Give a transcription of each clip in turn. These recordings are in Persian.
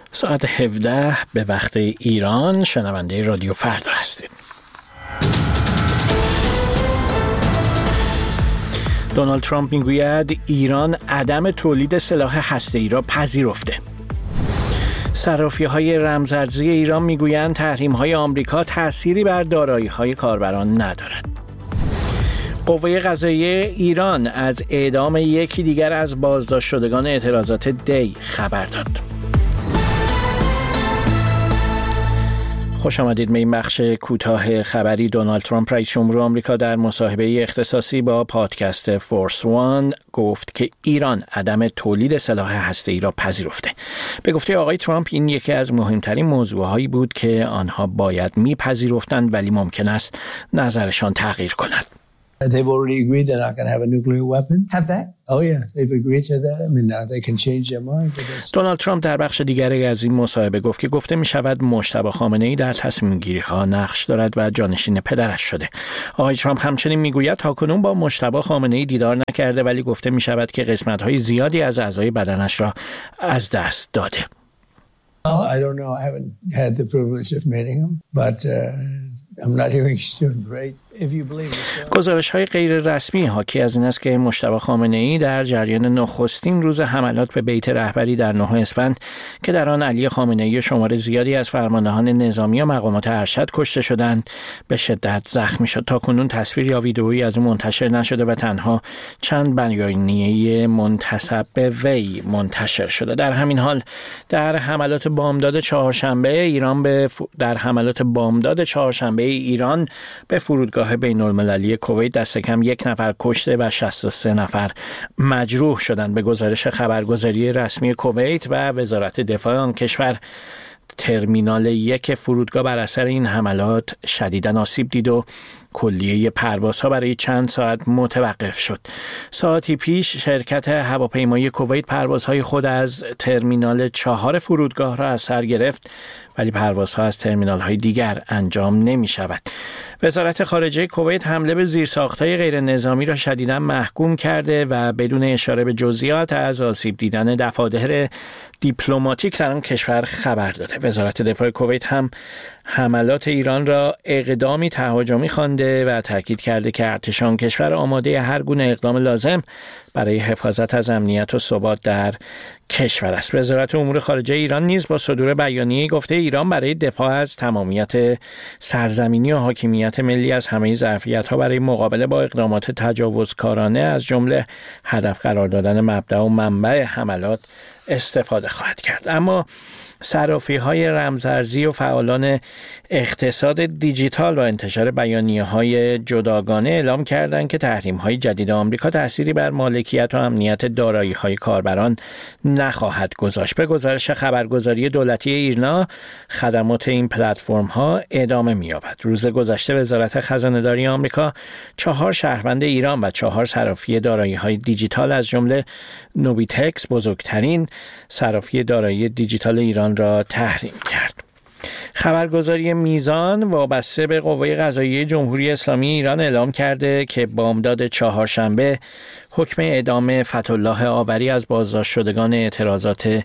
ساعت 17 به وقت ایران شنونده رادیو فردا هستید. دونالد ترامپ میگوید ایران عدم تولید سلاح هسته‌ای را پذیرفته. صرافی‌های رمزارزی ایران میگویند تحریم‌های آمریکا تأثیری بر دارایی‌های کاربران ندارد. قوه قضاییه ایران از اعدام یکی دیگر از بازداشت شدگان اعتراضات دی خبر داد. خوش آمدید به این بخش کوتاه خبری. دونالد ترامپ رئیس جمهور آمریکا در مصاحبه اختصاصی با پادکست فورس وان گفت که ایران عدم تولید سلاح هسته‌ای را پذیرفته. به گفته آقای ترامپ این یکی از مهمترین موضوعهایی بود که آنها باید میپذیرفتند ولی ممکن است نظرشان تغییر کند. They've already agreed they're not going to have a nuclear weapon. Have they? Oh yeah, they've agreed to that. I mean, now they can change their mind. دونالد ترامپ در بخش دیگری از این مصاحبه گفت که گفته می شود مجتبی خامنه‌ای در تصمیم گیری ها نقش دارد و جانشین پدرش شده. آقای ترامپ همچنین میگوید تاکنون با مجتبی خامنه‌ای دیدار نکرده ولی گفته می شود که قسمت های زیادی از اعضای بدنش را از دست داده. I don't know. I haven't had the privilege of meeting him, but I'm not hearing he's doing great. گزارش‌های غیر رسمی حاکی از این است که مجتبی خامنه‌ای در جریان نخستین روز حملات به بیت رهبری در 9 اسفند که در آن علی خامنه‌ای و شمار زیادی از فرماندهان نظامی و مقامات ارشد کشته شدند به شدت زخمی شد. تاکنون تصویر یا ویدئویی از او منتشر نشده و تنها چند بیانیه منتسب به وی منتشر شده. در همین حال در حملات بامداد چهارشنبه ایران به فرودگاه بین المللی کویت دست کم 1 نفر کشته و 63 نفر مجروح شدند. به گزارش خبرگزاری رسمی کویت و وزارت دفاع آن کشور، ترمینال 1 فرودگاه بر اثر این حملات شدیداً آسیب دید و کلیه پروازها برای چند ساعت متوقف شد. ساعتی پیش شرکت هواپیمایی کویت پروازهای خود از ترمینال 4 فرودگاه را از سر گرفت ولی پروازها از ترمینال‌های دیگر انجام نمی‌شود. وزارت خارجه کویت حمله به زیرساخت‌های غیر نظامی را شدیداً محکوم کرده و بدون اشاره به جزئیات از آسیب دیدن دفاتر دیپلماتیک در آن کشور خبر داده. وزارت دفاع کویت هم حملات ایران را اقدامی تهاجمی خوانده و تاکید کرده که ارتش آن کشور آماده هر گونه اقدام لازم برای حفاظت از امنیت و ثبات در کشور است. وزارت امور خارجه ایران نیز با صدور بیانیه‌ای گفته ایران برای دفاع از تمامیت سرزمینی و حاکمیت ملی از همه ظرفیت‌ها برای مقابله با اقدامات تجاوزکارانه از جمله هدف قرار دادن مبدأ و منبع حملات استفاده خواهد کرد. اما صرافی‌های رمزارزی و فعالان اقتصاد دیجیتال با انتشار بیانیه‌های جداگانه اعلام کردند که تحریم‌های جدید آمریکا تأثیری بر مالکیت و امنیت دارایی‌های کاربران نخواهد گذاشت. به گزارش خبرگزاری دولتی ایرنا، خدمات این پلتفرم‌ها ادامه می‌یابد. روز گذشته وزارت خزانه‌داری آمریکا 4 شهروند ایران و 4 صرافی دارایی‌های دیجیتال از جمله نوبیتکس، بزرگترین صرافی دارایی دیجیتال ایران را تحریم کرد. خبرگزاری میزان وابسته به قوه قضاییه جمهوری اسلامی ایران اعلام کرده که بامداد چهارشنبه حکم اعدام فتح‌الله آوری از بازداشت شدگان اعتراضات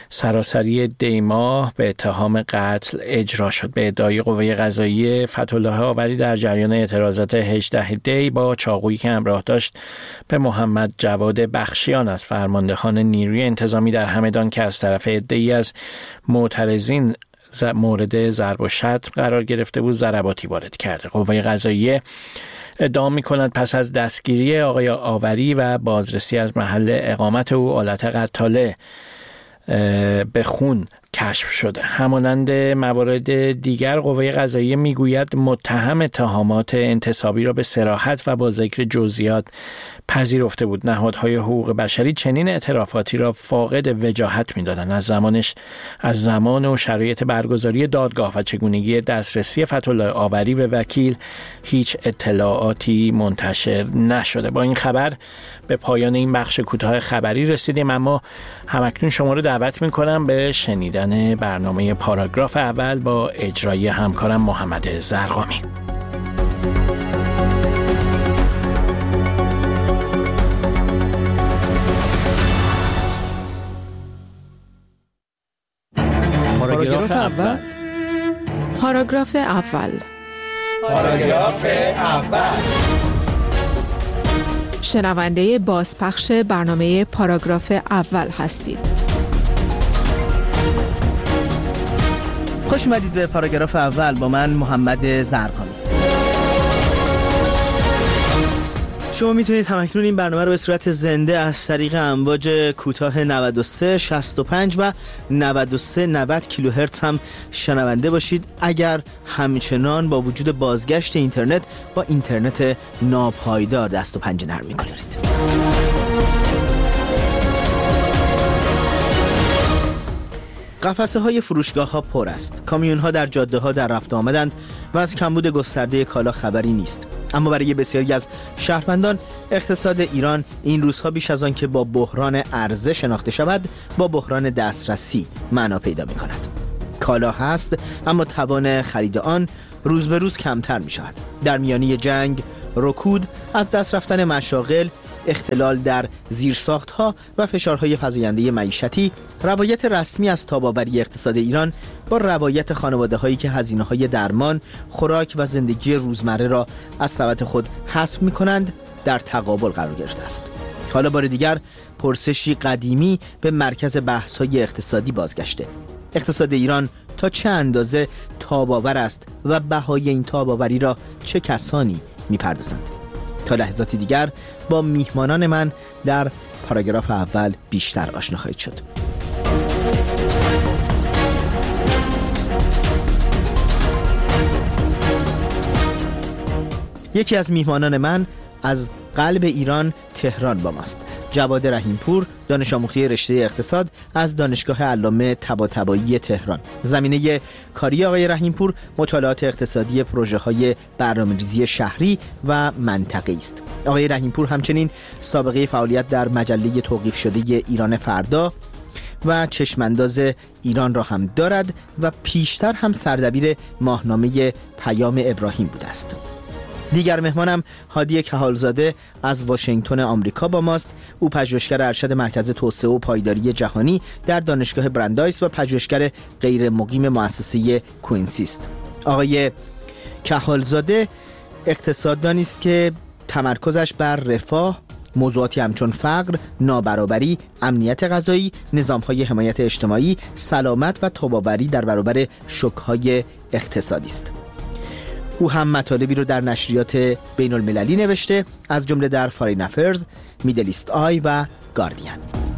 سراسری دیما به اتهام قتل اجرا شد. به ادعای قوه قضاییه فتح‌الله آوری در جریان اعتراضات 18 دی با چاقویی که همراه داشت به محمد جواد بخشیان از فرماندهان نیروی انتظامی در همدان که از طرف عده‌ای از معترضین مورد ضرب و شتم قرار گرفته بود ضرباتی وارد کرده. قوه قضاییه ادعا می‌کند پس از دستگیری آقای آوری و بازرسی از محل اقامت او آلت قتاله به خون کشف شده. همانند موارد دیگر قوه قضاییه میگوید متهم اتهامات انتصابی را به صراحت و با ذکر جزئیات پذیرفته بود. نهادهای حقوق بشری چنین اعترافاتی را فاقد وجاهت می‌دانند. از زمان و شرایط برگزاری دادگاه و چگونگی دسترسی فتح‌الله آوری به وکیل هیچ اطلاعاتی منتشر نشده. با این خبر به پایان این بخش کوتاه خبری رسیدیم، اما همکنون شما رو دعوت می‌کنم به شنیدن برنامه پاراگراف اول با اجرای همکارم محمد زرقامی. پاراگراف اول. پاراگراف اول. پاراگراف اول. شنونده بازپخش برنامه پاراگراف اول هستید. خوش اومدید به پاراگراف اول با من محمد زرقامی. شما میتونید همکنون این برنامه رو به صورت زنده از طریق امواج کوتاه 93 65 و 93 90 کیلوهرتز هم شنونده باشید اگر همچنان با وجود بازگشت اینترنت با اینترنت ناپایدار دست و پنجه نرم می‌کنید. قفسه های فروشگاه ها پر است. کامیون ها در جاده ها در رفت آمدند و از کمبود گسترده کالا خبری نیست. اما برای بسیاری از شهروندان اقتصاد ایران این روزها بیش از آن که با بحران عرضه شناخته شود با بحران دسترسی معنا پیدا می کند. کالا هست اما توان خرید آن روز به روز کمتر می شود. در میانه جنگ، رکود، از دست رفتن مشاغل، اختلال در زیرساخت‌ها و فشارهای فزاینده معیشتی، روایت رسمی از تاب‌آوری اقتصاد ایران با روایت خانواده‌هایی که هزینه‌های درمان، خوراک و زندگی روزمره را از سبد خود حسب می‌کنند در تقابل قرار گرفته است. حالا بار دیگر پرسشی قدیمی به مرکز بحث‌های اقتصادی بازگشته. اقتصاد ایران تا چه اندازه تاب‌آور است و بهای این تاب‌آوری را چه کسانی می‌پردازند؟ تا لحظاتی دیگر با میهمانان من در پاراگراف اول بیشتر آشنا خواهید شد. یکی از میهمانان من از قلب ایران تهران با ماست. جواد رحیمپور، دانش آموخته رشته اقتصاد از دانشگاه علامه طباطبایی تهران. زمینه کاری آقای رحیمپور مطالعات اقتصادی پروژه‌های برنامه‌ریزی شهری و منطقه‌ای است. آقای رحیمپور همچنین سابقه فعالیت در مجله توقیف شده ایران فردا و چشمانداز ایران را هم دارد و پیشتر هم سردبیر ماهنامه پیام ابراهیم بوده است. دیگر مهمانم هادی کهالزاده از واشنگتن آمریکا با ماست. او پژوهشگر ارشد مرکز توسعه و پایداری جهانی در دانشگاه برندایس و پژوهشگر غیر مقیم مؤسسه کوینسی است. آقای کهالزاده اقتصاددانی است که تمرکزش بر رفاه، موضوعاتی همچون فقر، نابرابری، امنیت غذایی، نظام‌های حمایت اجتماعی، سلامت و تاب‌آوری در برابر شوک‌های اقتصادی است. او هم مطالبی رو در نشریات بین المللی نوشته، از جمله در فارین افرز، میدل ایست آی و گاردین.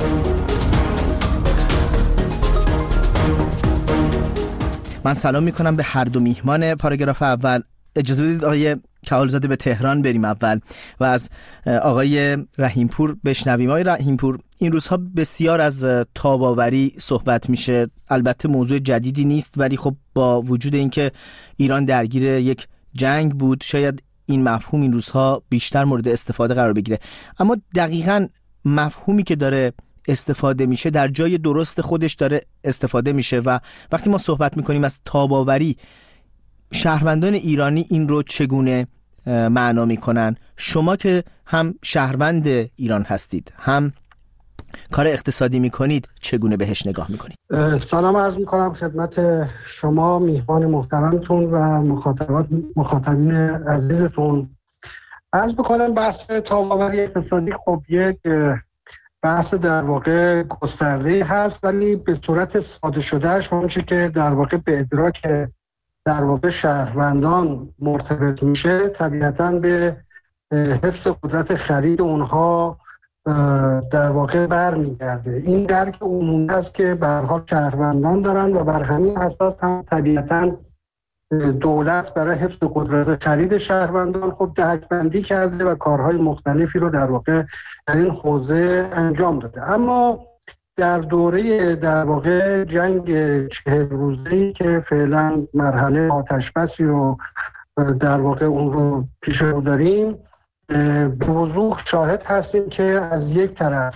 من سلام میکنم به هر دو میهمان پاراگراف اول. اجازه بدید آقای کهالزاده به تهران بریم اول و از آقای رحیمپور بشنویم. آقای رحیمپور، این روزها بسیار از تاب‌آوری صحبت میشه. البته موضوع جدیدی نیست، ولی خب با وجود اینکه ایران درگیر یک جنگ بود شاید این مفهوم این روزها بیشتر مورد استفاده قرار بگیره. اما دقیقاً مفهومی که داره استفاده میشه در جای درست خودش داره استفاده میشه و وقتی ما صحبت میکنیم از تاب‌آوری، شهروندان ایرانی این رو چگونه معنا میکنن؟ شما که هم شهروند ایران هستید هم کار اقتصادی میکنید، چگونه بهش نگاه میکنید؟ سلام عرض میکنم خدمت شما میهمان محترمتون و مخاطبین عزیزتون. عرض بکنم بحث تاب‌آوری اقتصادی خب یک بحث در واقع گسترده هست، ولی به صورت ساده شدهش اونچه که در واقع به ادراک در واقع شهروندان مرتبط میشه طبیعتاً به حفظ قدرت خرید اونها در واقع برمیگرده. این درک عمومی است که به هر حال شهروندان دارن و بر همین اساس هم طبیعتاً دولت برای حفظ قدرت خرید شهروندان خب دهک‌بندی کرده و کارهای مختلفی رو در واقع در این حوزه انجام داده. اما در دوره در واقع جنگ 40 روزه‌ای که فعلا مرحله آتش‌بسی رو در واقع اون رو پیش رو داریم، به وضوح شاهد هستیم که از یک طرف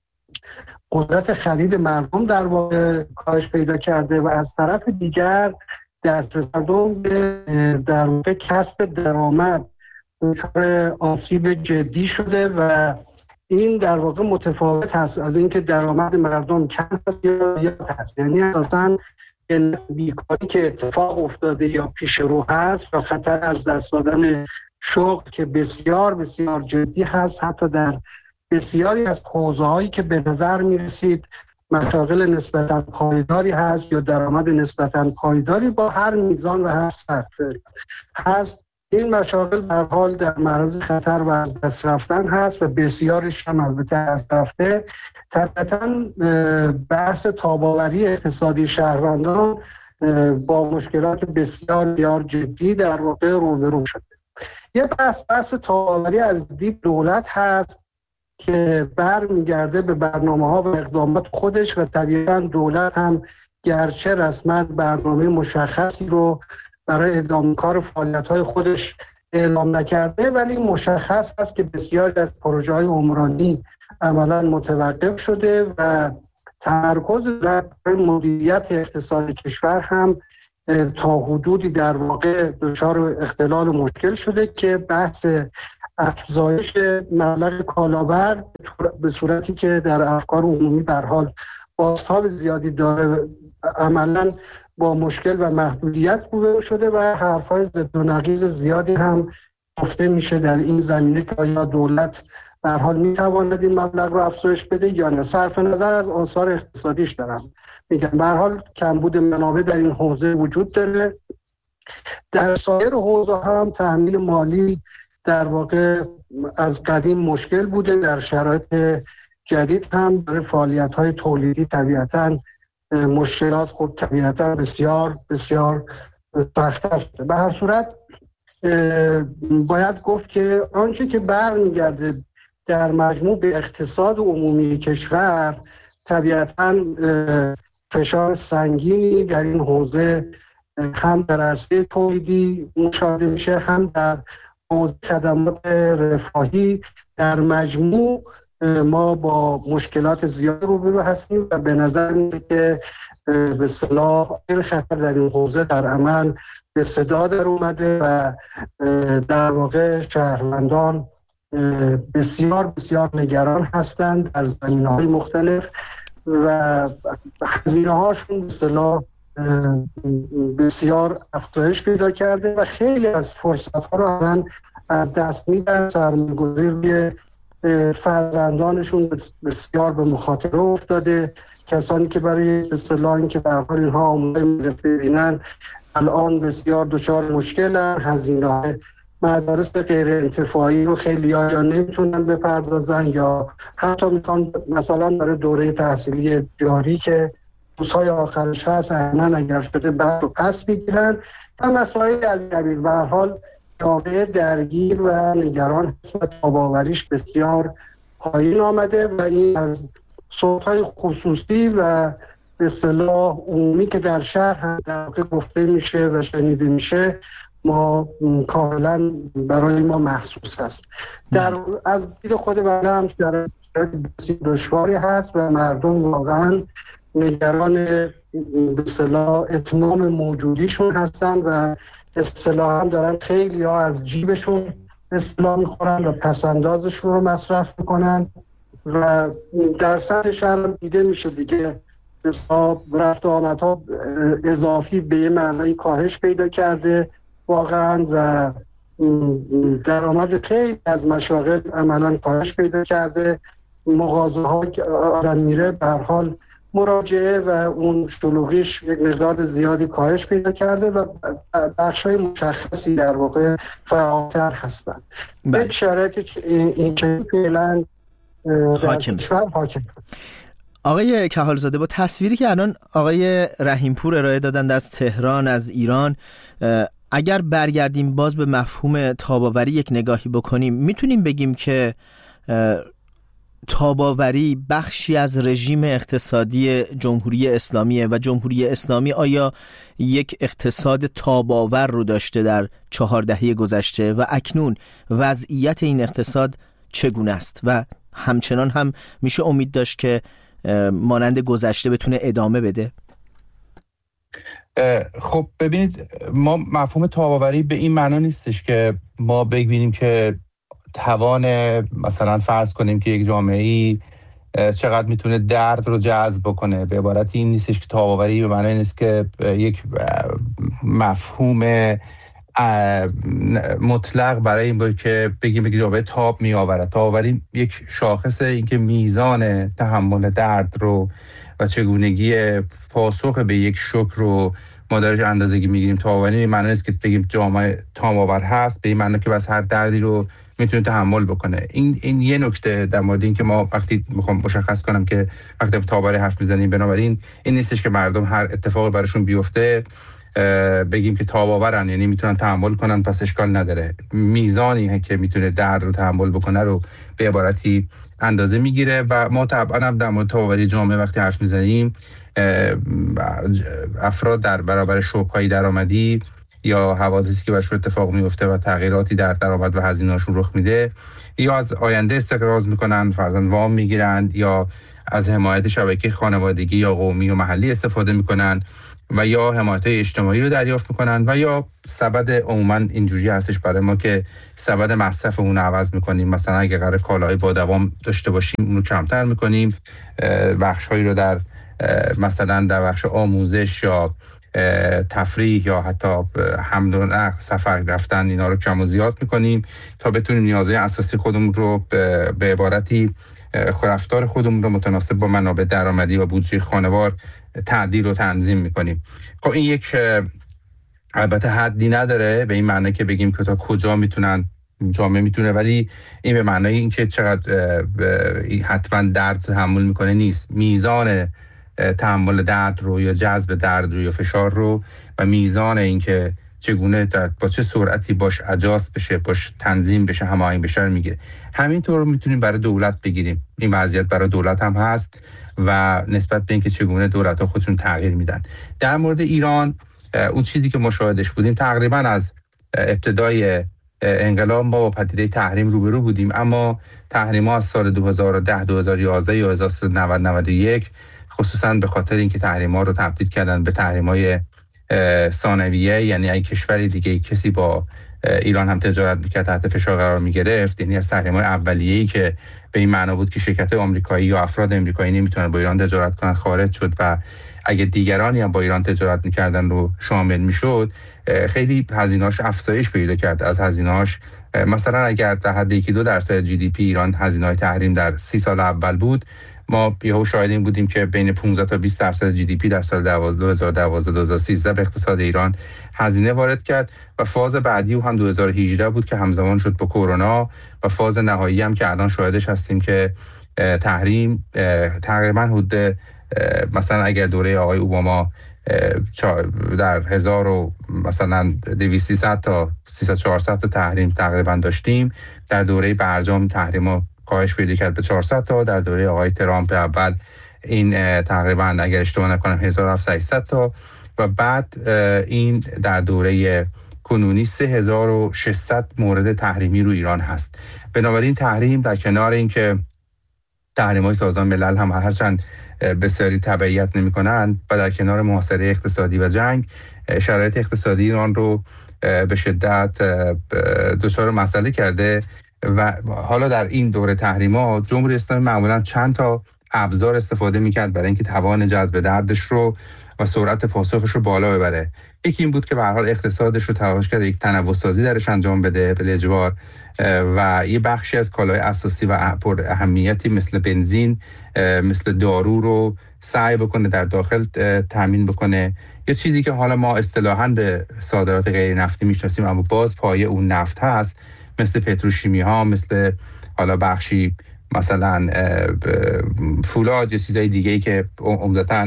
قدرت خرید مردم در واقع کاهش پیدا کرده و از طرف دیگر دسترسی مردم به در واقع کسب درآمد دچار آسیب جدی شده و این در واقع متفاوت هست از اینکه درآمد مردم کم هست یا زیاد هست. یعنی اساساً بیکاری که اتفاق افتاده یا پیش رو هست یا خطر از دست دادن شغل که بسیار بسیار جدی هست، حتی در بسیاری از حوزه‌هایی که به نظر می‌رسید مشاغل نسبتاً پایداری هست یا درآمد نسبتاً پایداری با هر میزان و هر سطح هست، این مشاغل به هر حال در معرض خطر و از دست رفتن هست و بسیارش هم البته از رفته. طبعاً بحث تاب‌آوری اقتصادی شهروندان با مشکلات بسیار بسیار جدی در واقع روبرو شده. یه بحث تاب‌آوری از دید دولت هست که برمیگرده به برنامه‌ها و اقدامات خودش و طبیعتاً دولت هم گرچه رسما برنامه مشخصی رو برای ادامه کار فعالیت‌های خودش اعلام نکرده، ولی مشخص است که بسیاری از پروژه‌های عمرانی عملاً متوقف شده و تمرکز بر مدیریت اقتصاد کشور هم تا حدودی در واقع دچار اختلال و مشکل شده که بحث افزایش مبلغ کالابر به صورتی که در افکار عمومی به هر حال بازتاب زیادی داره عملاً با مشکل و محدودیت روبرو شده و حرف‌های ضد و نقیض زیادی هم گفته میشه در این زمینه که آیا دولت به هر حال میتواند این مبلغ رو افزایش بده یا نه. صرف نظر از آثار اقتصادیش دارم میگم، به هر حال کمبود منابع در این حوزه وجود داره. در سایر حوزه هم تأمین مالی در واقع از قدیم مشکل بوده، در شرایط جدید هم برای فعالیت‌های تولیدی طبیعتاً مشکلات خود طبیعتاً بسیار بسیار سخت‌تر شده. به هر صورت باید گفت که آنچه که برمیگرده در مجموع به اقتصاد عمومی کشور طبیعتاً فشار سنگینی در این حوزه هم در عرصه تولیدی مشاهده میشه، هم در حوزه خدمات رفاهی. در مجموع ما با مشکلات زیاد روبرو هستیم و به نظر میاد که به اصطلاح خطر در این حوزه در عمل به صدا در اومده و در واقع شهروندان بسیار بسیار نگران هستند در زمینه‌های مختلف و هزینه‌هاشون به اصطلاح بسیار افزایش پیدا کرده و خیلی از فرصت‌ها رو الان از دست میدن. سرمایه‌گذاری فرزندانشون بسیار به مخاطره افتاده. کسانی که برای به اصطلاح اینکه به هر حال اینها آموزش می‌گیرن ببینن الان بسیار دچار مشکلن. هزینه‌های مدارس غیر انتفاعی رو خیلی یا نمیتونن بپردازن یا حتی میخوان مثلا برای دوره تحصیلی جاری که روزهای آخرش هست احیانا اگر شده بعد رو پس بگیرن و مسائل از قبیل. به هر حال جامعه درگیر و نگران هست و تاب‌آوریش بسیار پایین آمده و این از صوت‌های خصوصی و به اصطلاح عمومی که در شهر هم در واقع گفته میشه و شنیده میشه ما کاملا برای ما محسوس هست. از دید خود بنده هم شرایط بسیار دشواری هست و مردم واقعا نگران به اصطلاح اتمام موجودیشون هستن و اصطلاحا دارن خیلی ها از جیبشون اصطلاح میخورن و پسندازشون رو مصرف میکنن و در سطح شهر دیده میشه دیگه حساب رفت و آمدها اضافی به یه معنی کاهش پیدا کرده واقعا و درآمد خیلی از مشاغل عملا کاهش پیدا کرده. مغازه ها که آدم میره به هر حال مراجعه و اون شلوغیش یک مقدار زیادی کاهش پیدا کرده و بخشای مشخصی در واقع فعالتر هستن. یک شرایط این که فعلا حاکم. آقای کهالزاده، با تصویری که الان آقای رحیمپور ارائه دادند از تهران، از ایران، اگر برگردیم باز به مفهوم تاب‌آوری یک نگاهی بکنیم، میتونیم بگیم که تاب‌آوری بخشی از رژیم اقتصادی جمهوری اسلامیه و جمهوری اسلامی آیا یک اقتصاد تاب‌آور رو داشته در 4 دهه گذشته و اکنون وضعیت این اقتصاد چگونه است و همچنان هم میشه امید داشت که مانند گذشته بتونه ادامه بده؟ خب ببینید، ما مفهوم تاب‌آوری به این معنا نیستش که ما ببینیم که توان مثلا فرض کنیم که یک جامعه‌ای چقدر میتونه درد رو جذب بکنه. به عبارت این نیستش که تاب‌آوری به معنی نیست که یک مفهوم مطلق برای این بود که بگیم جامعه تاب می آورد. تاب‌آوری یک شاخصه، این که میزان تحمل درد رو و چگونگی پاسخ به یک شوک رو ما درش اندازه‌گیری میگیریم. تاب‌آوری به معنی نیست که بگیم جامعه تاب‌آور هست، به این معنی که بس هر دردی رو میتونه تحمل بکنه. این یه نکته در مورد این که ما وقتی میخوام مشخص کنم که وقتی تاب‌آوری حرف میزنیم، بنابراین این نیستش که مردم هر اتفاقی براشون بیفته بگیم که تاب‌آورن، یعنی میتونن تحمل کنن پس اشکال نداره. میزانی که میتونه درد رو تحمل بکنه رو به عبارتی اندازه میگیره و ما طبعا هم در مورد تاب‌آوری جامعه وقتی حرف میزنیم افراد در برابر شوک‌های درآمدی یا حوادثی که براشون اتفاق میفته و تغییراتی در درآمد و هزینه‌هاشون رخ میده، یا از آینده استقراض میکنن، فرضاً وام میگیرن، یا از حمایت شبکه خانوادگی یا قومی و محلی استفاده میکنن و یا حمایت‌های اجتماعی رو دریافت میکنن و یا سبد عموماً اینجوری هستش برای ما که سبد مصرف اون رو عوض میکنیم. مثلا اگه قرار کالاهای با دوام داشته باشیم اون رو کمتر میکنیم، بخش‌هایی رو در مثلا در بخش آموزش یا تفریح یا حتی حمل و نقل، سفر رفتن، اینا رو کم و زیاد میکنیم تا بتونیم نیازهای اساسی خودمون رو به عبارتی رفتار خودمون رو متناسب با منابع درآمدی و بودجه خانوار تعدیل و تنظیم میکنیم. خب این یک البته حدی نداره به این معنی که بگیم که تا کجا میتونن جامعه میتونه، ولی این به معنی این که چقدر حتما درد تحمل میکنه نیست. میزان تحمل درد رو یا جذب درد رو یا فشار رو و میزان این که چگونه با چه سرعتی باش اجاست بشه، باش تنظیم بشه، هماهنگ بشه رو میگیره. همینطور میتونیم برای دولت بگیریم. این وضعیت برای دولت هم هست و نسبت به اینکه چگونه دولت‌ها خودشون تغییر میدن. در مورد ایران اون چیزی که مشاهدش بودیم تقریبا از ابتدای انقلاب ما با پدیده تحریم روبرو بودیم، اما تحریم‌ها از سال 2010 2011 یا 1991 خصوصا به خاطر اینکه تحریم‌ها رو تبدیل کردن به تحریم‌های ثانویه، یعنی اگه کشوری دیگه کسی با ایران هم تجارت میکرد تحت فشار قرار میگرفت، یعنی از تحریم‌های اولیه‌ای که به این معنا بود که شرکت‌های آمریکایی یا افراد آمریکایی نمیتونن با ایران تجارت کنن خارج شد و اگه دیگرانی هم با ایران تجارت میکردن رو شامل میشد، خیلی هزینه‌اش افزایش پیدا کرد. از هزینه‌اش مثلا اگر در حد 1-2% جی دی پی ایران هزینه‌های تحریم در 30 سال اول بود، ما یهو شاهدیم بودیم که بین 15 تا 20% جی دی پی در سال 2012-2013 به اقتصاد ایران هزینه وارد کرد و فاز بعدی هم 2018 بود که همزمان شد با کرونا و فاز نهایی هم که الان شاهدش هستیم که تحریم تقریبا حدود مثلا اگر دوره آقای اوباما در 1200 تا 300-400 تا تحریم تقریبا داشتیم، در دوره برجام تحریم‌ها کاهش پیدا کرد به 400 تا، در دوره آقای ترامپ اول این تقریبا اگر اشتباه نکنم 1700 تا و بعد این در دوره کنونی 3600 مورد تحریمی رو ایران هست. بنابراین تحریم در کنار اینکه تحریم‌های سازمان ملل هم هرچند بسیاری تبعیت نمی‌کنند و در کنار محاصره اقتصادی و جنگ، شرایط اقتصادی ایران رو به شدت دچار مسئله کرده و حالا در این دوره تحریم‌ها جمهوری اسلامی معمولاً چند تا ابزار استفاده می‌کرد برای اینکه توان جذب دردش رو و سرعت پاسخش رو بالا ببره. یکی این بود که به هر حال اقتصادش رو تلاش کرد یک تنوع‌سازی درش انجام بده به اجبار و یه بخشی از کالای اساسی و پر اهمیتی مثل بنزین، مثل دارو رو سعی بکنه در داخل تامین بکنه. یه چیزی که حالا ما اصطلاحاً به صادرات غیر نفتی میشناسیم اما باز پایه اون نفت هست، مثل پتروشیمی ها، مثل حالا بخشی مثلا فولاد یا چیزای دیگه‌ای که عمدتاً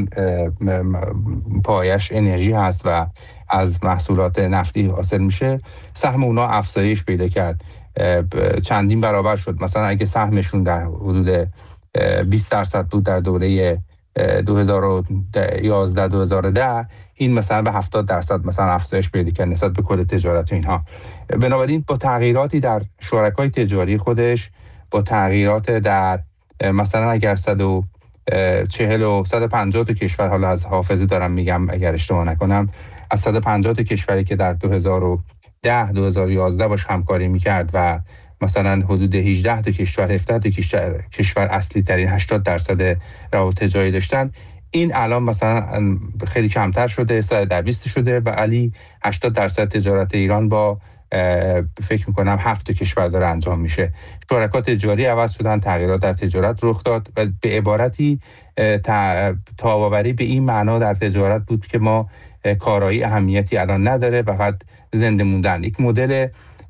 پایش انرژی هست و از محصولات نفتی حاصل میشه، سهم اونا افزایش پیدا کرد، چندین برابر شد. مثلا اگه سهمشون در حدود 20% بود در دوره 2011-2010، این مثلا به 70% مثلا افزایش پیدا کرد نسبت به کل تجارت و اینها. بنابراین با تغییراتی در شرکای تجاری خودش، با تغییرات در مثلا اگر 140 و 150 تا کشور، حالا از حافظه دارم میگم اگر اشتباه نکنم، از 150 تا کشوری که در 2010-2011 باش همکاری میکرد و مثلا حدود 18 تا کشور 17 تا کشور اصلی ترین 80% روابط تجاری داشتن، این الان مثلا خیلی کمتر شده، 120 شده و علی 80% تجارت ایران با فکر میکنم 7 کشور داره انجام میشه. شرکات تجاری عوض شدن، تغییرات در تجارت رخ داد و به عبارتی تاباوری به این معنا در تجارت بود که ما کارایی اهمیتی الان نداره، فقط زنده موندن. یک مدل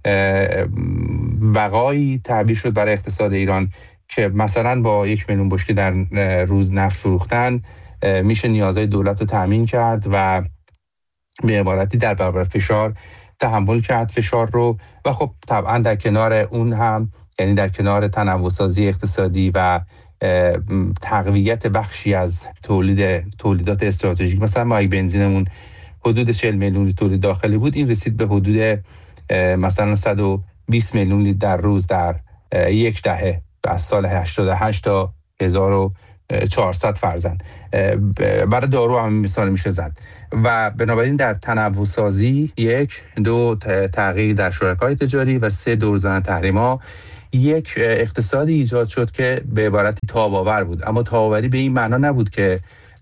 بقایی تعبیر شد برای اقتصاد ایران که مثلا با 1 میلیون بشکه در روز نفت فروختن میشه نیازهای دولت رو تامین کرد و به عبارتی در برابر فشار تحمل کرد فشار رو. و خب طبعا در کنار اون هم، یعنی در کنار تنوع‌سازی اقتصادی و تقویت بخشی از تولیدات استراتژیک، مثلا ما اگه بنزینمون حدود 40 میلیون لیتر تولید داخلی بود، این رسید به حدود مثلا 120 میلیون لیتر در روز در یک دهه، از سال 88 تا 1400 فرزند. برای دارو هم مثال میشه زد. و بنابراین در تنوع سازی 1، 2 تغییر در شرکای تجاری و 3 دور زدن تحریم‌ها، یک اقتصادی ایجاد شد که به عبارتی تاب‌آور بود. اما تاب‌آوری به این معنا نبود که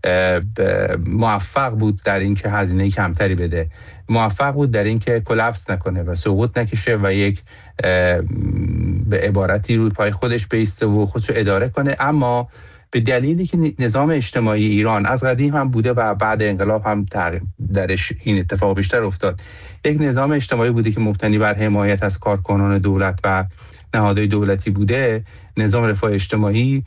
موفق بود در این که هزینه کمتری بده، موفق بود در این که کلاپس نکنه و سقوط نکشه و یک به عبارتی روی پای خودش بایسته و خودشو اداره کنه. اما به دلیلی که نظام اجتماعی ایران از قدیم هم بوده و بعد انقلاب هم درش این اتفاق بیشتر افتاد، یک نظام اجتماعی بوده که مبتنی بر حمایت از کارکنان دولت و نهادهای دولتی بوده، نظام رفاه اجتماعی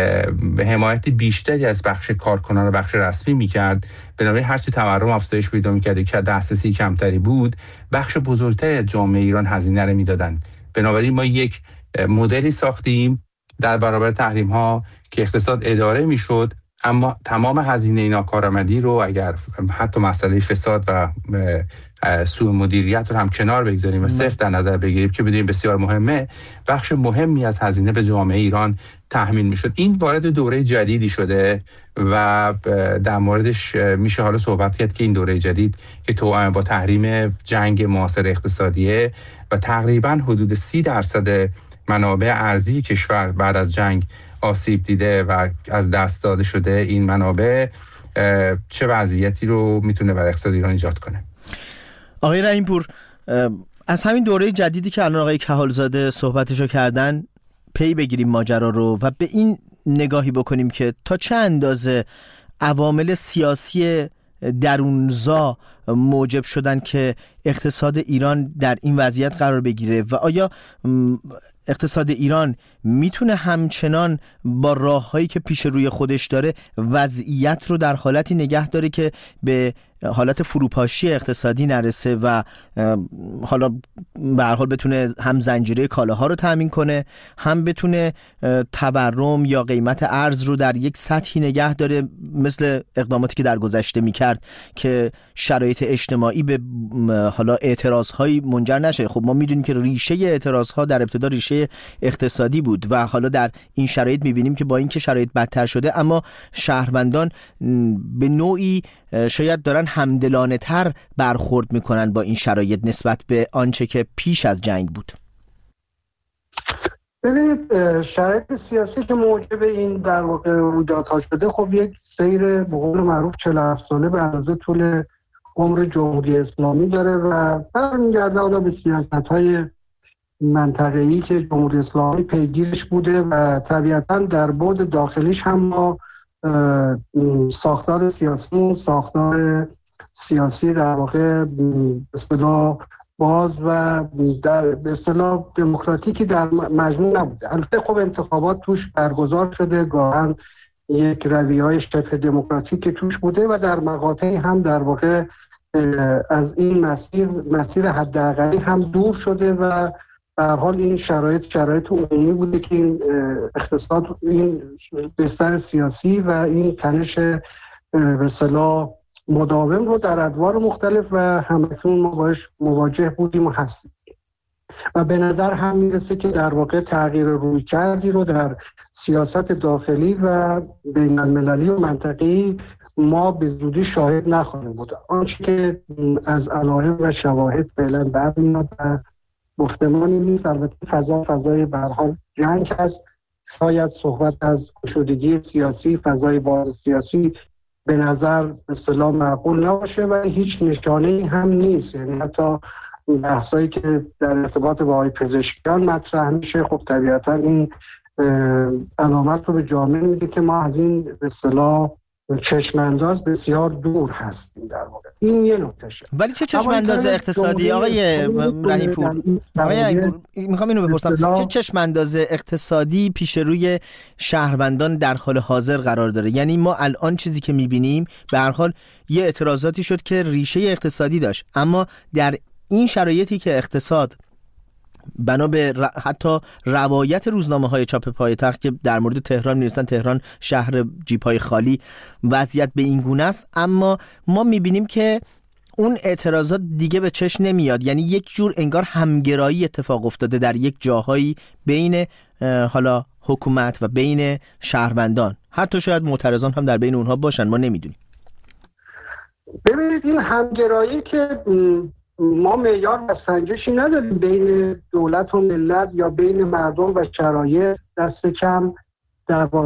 حمایت بیشتری از بخش کارکنان و بخش رسمی میکرد. بنابراین هرچی تورم افزایش پیدا میکرد که دسترسی کمتری بود، بخش بزرگتری از جامعه ایران هزینه رو میدادن. بنابراین ما یک مدلی ساختیم در برابر تحریم ها که اقتصاد اداره میشد، اما تمام هزینه ناکارآمدی رو اگر حتی مسئله فساد و سوء مدیریت رو هم کنار بگذاریم و صفر در نظر بگیریم که بدونیم بسیار مهمه، بخش مهمی از هزینه به جامعه ایران تحمیل میشد. این وارد دوره جدیدی شده و در موردش میشه حالا صحبت کرد که این دوره جدید که توأم با تحریم جنگ معاصر اقتصادیه و تقریبا حدود 30% منابع ارزی کشور بعد از جنگ آسیب دیده و از دست داده شده، این منابع چه وضعیتی رو میتونه برای اقتصاد ایران ایجاد کنه؟ آقای رحیم‌پور، از همین دوره جدیدی که الان آقای کهالزاده صحبتشو کردن پی بگیریم ماجرا رو و به این نگاهی بکنیم که تا چه اندازه عوامل سیاسی درونزا موجب شدن که اقتصاد ایران در این وضعیت قرار بگیره و آیا اقتصاد ایران میتونه همچنان با راههایی که پیش روی خودش داره وضعیت رو در حالتی نگه داره که به حالت فروپاشی اقتصادی نرسه و حالا به هر حال بتونه هم زنجیره کالاها رو تامین کنه، هم بتونه تورم یا قیمت ارز رو در یک سطحی نگه داره مثل اقداماتی که در گذشته میکرد که شرایط اجتماعی به حالا اعتراضهایی منجر نشه؟ خب ما میدونیم که ریشه اعتراضها در ابتدا ریشه اقتصادی بود و حالا در این شرایط میبینیم که با اینکه شرایط بدتر شده اما شهروندان به نوعی شاید دارن همدلانه تر برخورد میکنن با این شرایط نسبت به آنچه که پیش از جنگ بود. ببینید شرایط سیاسی که موجب این در واقع رویدادها شده، خب یک سیر به قول معروف 47 ساله به اندازه طول عمر جمهوری اسلامی داره و برمیگرده حالا به سیاست‌های منطقه‌ای که جمهوری اسلامی پیگیرش بوده و طبیعتاً در بعد داخلیش هم ما ساختار سیاسی در واقع به اصطلاح باز و در به اصطلاح دموکراتیکی در مجموع نبوده. البته خب انتخابات توش برگزار شده، گاهن یک رویه‌های شبه دموکراتیک توش بوده و در مقاطعی هم در واقع از این مسیر حداقلی هم دور شده و به هر حال این شرایط عمومی بوده که این اقتصاد، این بستر سیاسی و این تنش به اصطلاح مداوم رو در ادوار مختلف و همکنون ما باش مواجه بودیم و هستیم و به نظر هم میرسه که در واقع تغییر رویکردی رو در سیاست داخلی و بین المللی و منطقه‌ای ما به زودی شاهد نخواهیم بود. آنچه که از علائم و شواهد فعلا برمیاد و گفتمانی نیست. البته فضای به هر حال جنگ هست، شاید صحبت از گشودگی سیاسی، فضای باز سیاسی به نظر به اصطلاح معقول نباشه و هیچ نشانه‌ای هم نیست. یعنی حتی بحثایی که در ارتباط با آقای پزشکیان مطرح میشه، خب طبیعتا این علامت رو به جامعه میده که ما از این به اصطلاح چشمانداز بسیار دور هستیم در واقع. این یه نکتهشه. ولی چه چشمانداز اقتصادی آقای رحیم پور؟ آقای رحیم پور میخوام اینو بپرسم، چه چشمانداز اقتصادی پیش روی شهروندان در حال حاضر قرار داره؟ یعنی ما الان چیزی که میبینیم به هر حال یه اعتراضاتی شد که ریشه اقتصادی داشت، اما در این شرایطی که اقتصاد بنا به حتی روایت روزنامه‌های چاپ پایتخت که در مورد تهران می‌نویسن تهران شهر جیب‌های خالی، وضعیت به این گونه است، اما ما می‌بینیم که اون اعتراضات دیگه به چشم نمیاد. یعنی یک جور انگار همگرایی اتفاق افتاده در یک جاهایی بین حالا حکومت و بین شهروندان، حتی شاید معترضان هم در بین اونها باشن، ما نمی‌دونیم. ببینید این همگرایی که ما معیار و سنجشی نداریم بین دولت و ملت یا بین مردم و شرایط، دست کم در